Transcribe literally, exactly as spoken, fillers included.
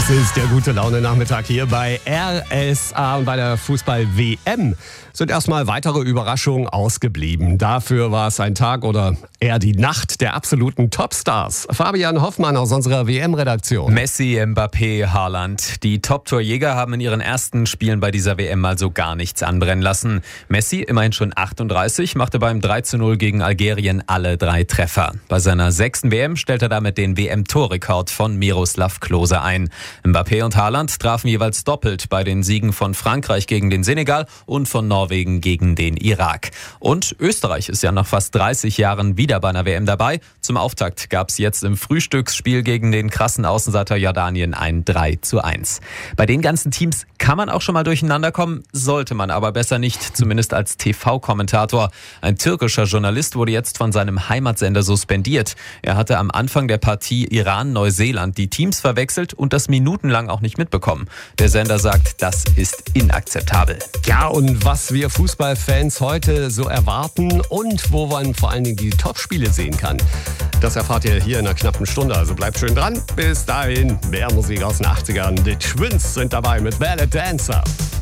Es ist der gute Laune-Nachmittag hier bei R S A und bei der Fußball-W M sind erstmal weitere Überraschungen ausgeblieben. Dafür war es ein Tag oder eher die Nacht der absoluten Topstars. Fabian Hoffmann aus unserer W M-Redaktion. Messi, Mbappé, Haaland. Die Top-Torjäger haben in ihren ersten Spielen bei dieser W M also gar nichts anbrennen lassen. Messi, immerhin schon achtunddreißig, machte beim drei zu null gegen Algerien alle drei Treffer. Bei seiner sechsten W M stellt er damit den W M-Torrekord von Miroslav Klose ein. Mbappé und Haaland trafen jeweils doppelt bei den Siegen von Frankreich gegen den Senegal und von Norwegen gegen den Irak. Und Österreich ist ja nach fast dreißig Jahren wieder bei einer W M dabei. Zum Auftakt gab es jetzt im Frühstücksspiel gegen den krassen Außenseiter Jordanien ein drei zu eins. Bei den ganzen Teams kann man auch schon mal durcheinander kommen, sollte man aber besser nicht, zumindest als T V-Kommentator. Ein türkischer Journalist wurde jetzt von seinem Heimatsender suspendiert. Er hatte am Anfang der Partie Iran-Neuseeland die Teams verwechselt und das minutenlang auch nicht mitbekommen. Der Sender sagt, das ist inakzeptabel. Ja, und was wir Fußballfans heute so erwarten und wo man vor allen Dingen die Topspiele sehen kann, das erfahrt ihr hier in einer knappen Stunde. Also bleibt schön dran. Bis dahin, mehr Musik aus den achtzigern. Die Twins sind dabei mit Ballet Dancer.